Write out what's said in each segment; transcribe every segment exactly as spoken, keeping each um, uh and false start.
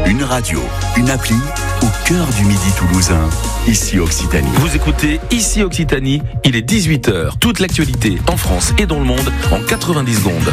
Une radio, une appli au cœur du Midi toulousain. Ici Occitanie. Vous écoutez Ici Occitanie, il est dix-huit heures. Toute l'actualité en France et dans le monde en quatre-vingt-dix secondes.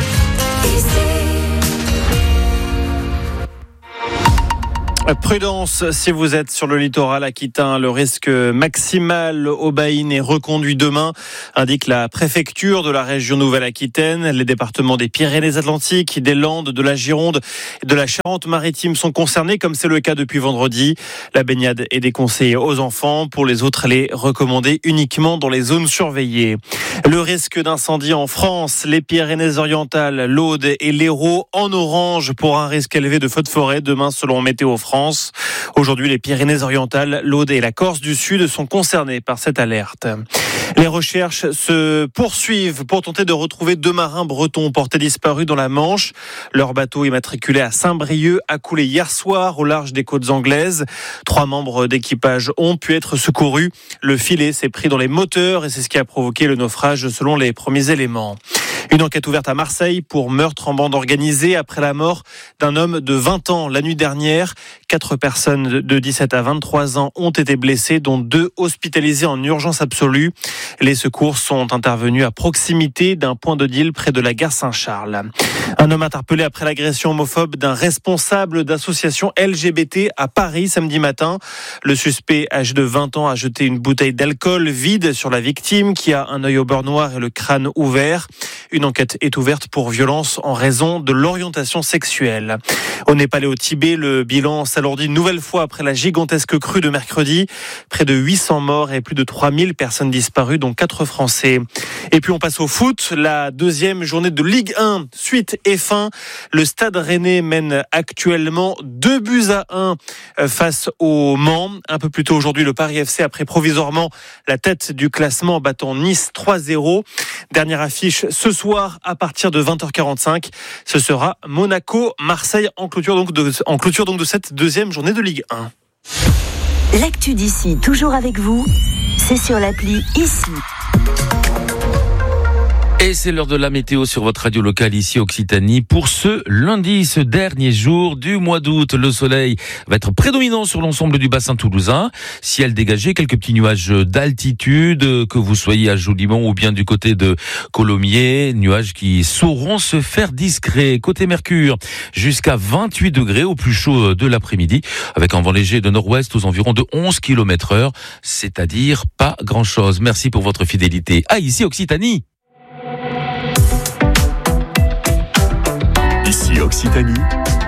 Prudence si vous êtes sur le littoral aquitain. Le risque maximal au Baïn est reconduit demain, indique la préfecture de la région Nouvelle-Aquitaine. Les départements des Pyrénées-Atlantiques, des Landes, de la Gironde et de la Charente-Maritime sont concernés, comme c'est le cas depuis vendredi. La baignade est déconseillée aux enfants. Pour les autres, elle est recommandée uniquement dans les zones surveillées. Le risque d'incendie en France, les Pyrénées-Orientales, l'Aude et l'Hérault en orange pour un risque élevé de feux de forêt demain selon Météo France. Aujourd'hui, les Pyrénées-Orientales, l'Aude et la Corse du Sud sont concernés par cette alerte. Les recherches se poursuivent pour tenter de retrouver deux marins bretons portés disparus dans la Manche. Leur bateau immatriculé à Saint-Brieuc a coulé hier soir au large des côtes anglaises. Trois membres d'équipage ont pu être secourus. Le filet s'est pris dans les moteurs et c'est ce qui a provoqué le naufrage selon les premiers éléments. Une enquête ouverte à Marseille pour meurtre en bande organisée après la mort d'un homme de vingt ans la nuit dernière. Quatre personnes de dix-sept à vingt-trois ans ont été blessées, dont deux hospitalisées en urgence absolue. Les secours sont intervenus à proximité d'un point de deal près de la gare Saint-Charles. Un homme interpellé après l'agression homophobe d'un responsable d'association L G B T à Paris samedi matin. Le suspect, âgé de vingt ans, a jeté une bouteille d'alcool vide sur la victime qui a un œil au beurre noir et le crâne ouvert. Une enquête est ouverte pour violence en raison de l'orientation sexuelle. Au Népal et au Tibet, le bilan s'alourdit une nouvelle fois après la gigantesque crue de mercredi. Près de huit cents morts et plus de trois mille personnes disparues, dont quatre Français. Et puis on passe au foot. La deuxième journée de Ligue un, suite et fin. Le Stade Rennais mène actuellement deux buts à un face au Mans. Un peu plus tôt aujourd'hui, le Paris F C a pris provisoirement la tête du classement en battant Nice trois zéro. Dernière affiche ce soir à partir de vingt heures quarante-cinq. Ce sera Monaco-Marseille en clôture donc de, en clôture donc de cette deuxième journée de Ligue un. L'actu d'ici, toujours avec vous, c'est sur l'appli Ici. Et c'est l'heure de la météo sur votre radio locale ici Occitanie. Pour ce lundi, ce dernier jour du mois d'août, le soleil va être prédominant sur l'ensemble du bassin toulousain. Ciel dégagé, quelques petits nuages d'altitude, que vous soyez à Jolimont ou bien du côté de Colomiers. Nuages qui sauront se faire discrets. Côté Mercure, jusqu'à vingt-huit degrés au plus chaud de l'après-midi, avec un vent léger de nord-ouest aux environs de onze kilomètres heure, c'est-à-dire pas grand-chose. Merci pour votre fidélité à ici Occitanie. Ici Occitanie,